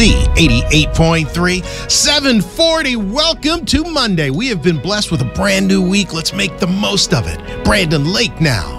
Z88.3, 740. Welcome to Monday. We have been blessed with a brand new week. Let's make the most of it. Brandon Lake now.